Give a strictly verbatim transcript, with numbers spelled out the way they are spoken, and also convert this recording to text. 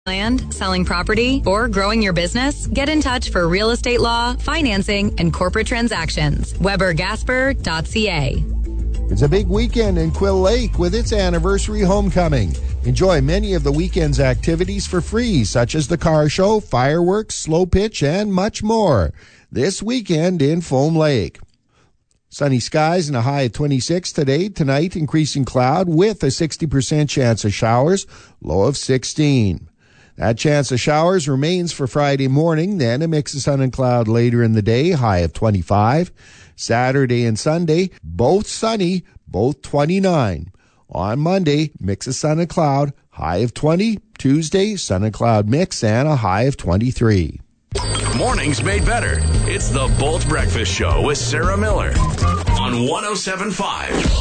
Land, selling property, or growing your business? Get in touch for real estate law, financing, and corporate transactions. Weber Gasper dot C A. It's a big weekend in Quill Lake with its anniversary homecoming. Enjoy many of the weekend's activities for free, such as the car show, fireworks, slow pitch, and much more. This weekend in Foam Lake. Sunny skies and a high of twenty-six today. Tonight, increasing cloud with a sixty percent chance of showers, low of sixteen. That chance of showers remains for Friday morning, then a mix of sun and cloud later in the day, high of twenty-five. Saturday and Sunday, both sunny, both twenty-nine. On Monday, mix of sun and cloud, high of twenty. Tuesday, sun and cloud mix and a high of twenty-three. Mornings made better. It's the Bolt Breakfast Show with Sarah Miller on one oh seven point five.